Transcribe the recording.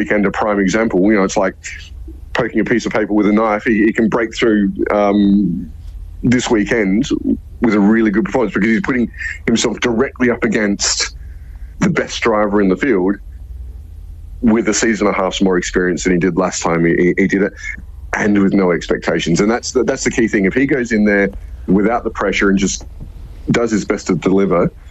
weekend a prime example. You know, it's like poking a piece of paper with a knife. He can break through this weekend with a really good performance because he's putting himself directly up against the best driver in the field with a season and a half's more experience than he did last time he did it, and with no expectations. And that's the key thing. If he goes in there without the pressure and just does his best to deliver,